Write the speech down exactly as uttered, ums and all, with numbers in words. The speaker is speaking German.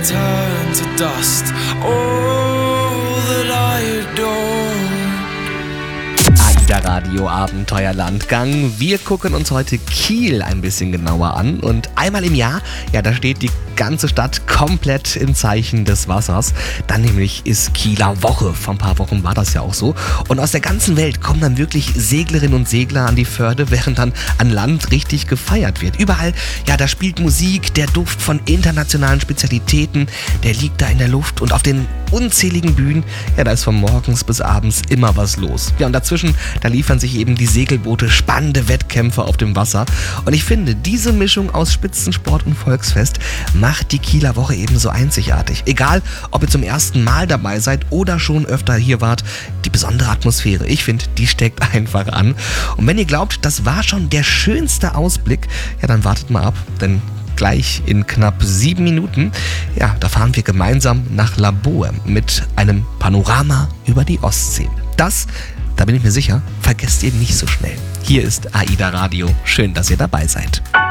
turn to dust. All that I adore. AIDA Radio Abenteuerlandgang. Wir gucken uns heute Kiel ein bisschen genauer an und einmal im Jahr, ja, da steht die ganze Stadt komplett im Zeichen des Wassers. Dann nämlich ist Kieler Woche. Vor ein paar Wochen war das ja auch so. Und aus der ganzen Welt kommen dann wirklich Seglerinnen und Segler an die Förde, während dann an Land richtig gefeiert wird. Überall, ja, da spielt Musik, der Duft von internationalen Spezialitäten, der liegt da in der Luft und auf den unzähligen Bühnen, ja, da ist von morgens bis abends immer was los. Ja, und dazwischen, da liefern sich eben die Segelboote spannende Wettkämpfe auf dem Wasser. Und ich finde, diese Mischung aus Spitzensport und Volksfest macht die Kieler Woche eben so einzigartig. Egal, ob ihr zum ersten Mal dabei seid oder schon öfter hier wart, die besondere Atmosphäre, ich finde, die steckt einfach an. Und wenn ihr glaubt, das war schon der schönste Ausblick, ja, dann wartet mal ab, denn gleich in knapp sieben Minuten, ja, da fahren wir gemeinsam nach Laboe mit einem Panorama über die Ostsee. Das, da bin ich mir sicher, vergesst ihr nicht so schnell. Hier ist AIDA Radio. Schön, dass ihr dabei seid.